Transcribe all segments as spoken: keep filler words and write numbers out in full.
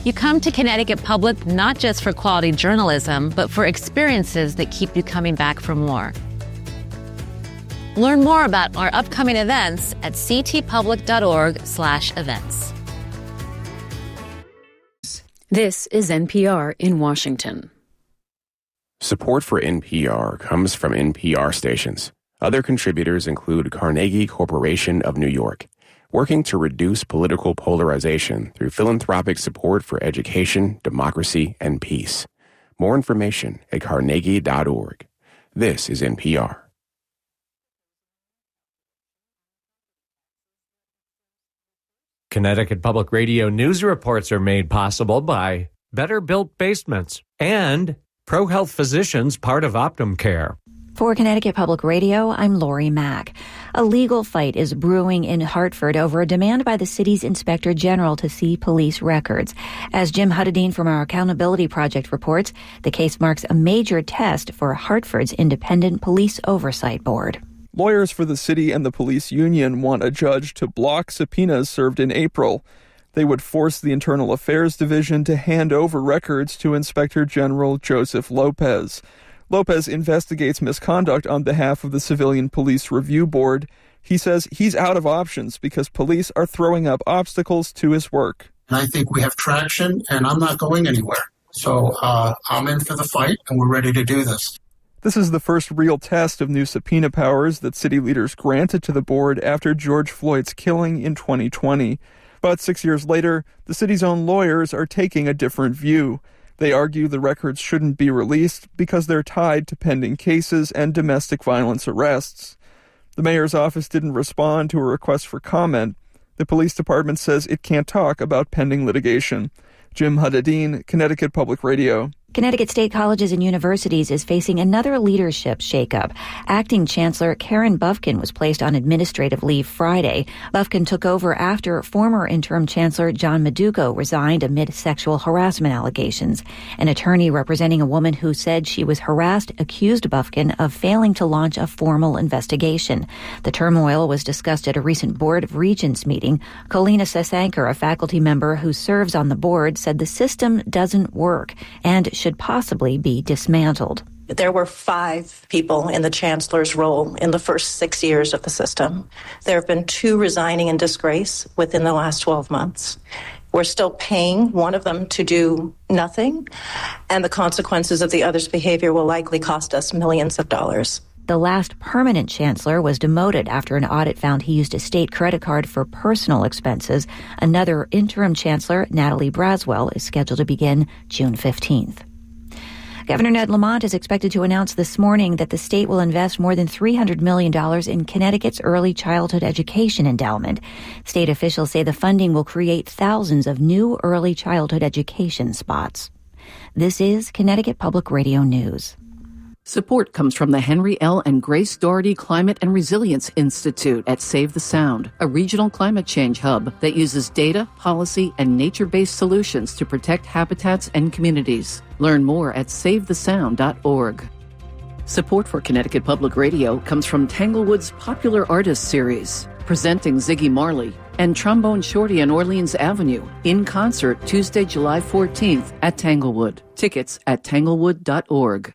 You come to Connecticut Public not just for quality journalism, but for experiences that keep you coming back for more. Learn more about our upcoming events at ctpublic.org slash events. This is N P R in Washington. Support for N P R comes from N P R stations. Other contributors include Carnegie Corporation of New York, working to reduce political polarization through philanthropic support for education, democracy, and peace. More information at carnegie dot org. This is N P R. Connecticut Public Radio news reports are made possible by Better Built Basements and ProHealth Physicians, part of Optum Care. For Connecticut Public Radio, I'm Lori Mack. A legal fight is brewing in Hartford over a demand by the city's inspector general to see police records. As Jim Huddadine from our Accountability Project reports, the case marks a major test for Hartford's Independent Police Oversight Board. Lawyers for the city and the police union want a judge to block subpoenas served in April. They would force the Internal Affairs Division to hand over records to Inspector General Joseph Lopez. Lopez investigates misconduct on behalf of the Civilian Police Review Board. He says he's out of options because police are throwing up obstacles to his work. I think we have traction, and I'm not going anywhere. So uh, I'm in for the fight, and we're ready to do this. This is the first real test of new subpoena powers that city leaders granted to the board after George Floyd's killing in twenty twenty. But six years later, the city's own lawyers are taking a different view. They argue the records shouldn't be released because they're tied to pending cases and domestic violence arrests. The mayor's office didn't respond to a request for comment. The police department says it can't talk about pending litigation. Jim Huddadine, Connecticut Public Radio. Connecticut State Colleges and Universities is facing another leadership shakeup. Acting Chancellor Karen Bufkin was placed on administrative leave Friday. Bufkin took over after former interim Chancellor John Maduco resigned amid sexual harassment allegations. An attorney representing a woman who said she was harassed accused Bufkin of failing to launch a formal investigation. The turmoil was discussed at a recent Board of Regents meeting. Colina Sasankar, a faculty member who serves on the board, said the system doesn't work and should possibly be dismantled. There were five people in the chancellor's role in the first six years of the system. There have been two resigning in disgrace within the last twelve months. We're still paying one of them to do nothing, and the consequences of the other's behavior will likely cost us millions of dollars. The last permanent chancellor was demoted after an audit found he used a state credit card for personal expenses. Another interim chancellor, Natalie Braswell, is scheduled to begin June fifteenth. Governor Ned Lamont is expected to announce this morning that the state will invest more than three hundred million dollars in Connecticut's early childhood education endowment. State officials say the funding will create thousands of new early childhood education spots. This is Connecticut Public Radio News. Support comes from the Henry L. and Grace Doherty Climate and Resilience Institute at Save the Sound, a regional climate change hub that uses data, policy, and nature-based solutions to protect habitats and communities. Learn more at save the sound dot org. Support for Connecticut Public Radio comes from Tanglewood's Popular Artists Series, presenting Ziggy Marley and Trombone Shorty on Orleans Avenue in concert Tuesday, July fourteenth at Tanglewood. Tickets at tanglewood dot org.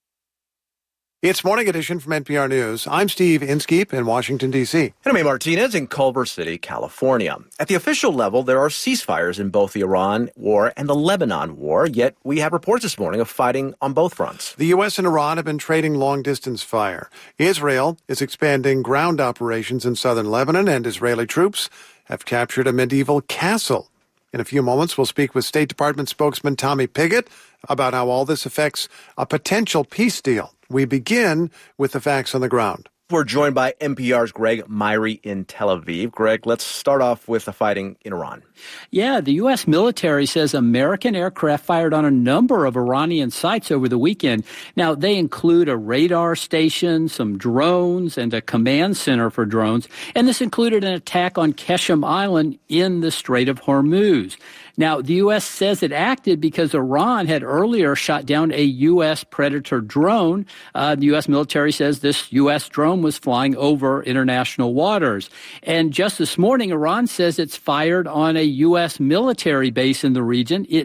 It's Morning Edition from N P R News. I'm Steve Inskeep in Washington, D C. And I'm A. Martinez in Culver City, California. At the official level, there are ceasefires in both the Iran war and the Lebanon war, yet we have reports this morning of fighting on both fronts. The U S and Iran have been trading long-distance fire. Israel is expanding ground operations in southern Lebanon, and Israeli troops have captured a medieval castle. In a few moments, we'll speak with State Department spokesman Tommy Pigott about how all this affects a potential peace deal. We begin with the facts on the ground. We're joined by N P R's Greg Myrie in Tel Aviv. Greg, let's start off with the fighting in Iran. Yeah, the U S military says American aircraft fired on a number of Iranian sites over the weekend. Now, they include a radar station, some drones, and a command center for drones. And this included an attack on Keshem Island in the Strait of Hormuz. Now, the U S says it acted because Iran had earlier shot down a U S Predator drone. Uh, the U S military says this U S drone was flying over international waters. And just this morning, Iran says it's fired on a U S military base in the region. It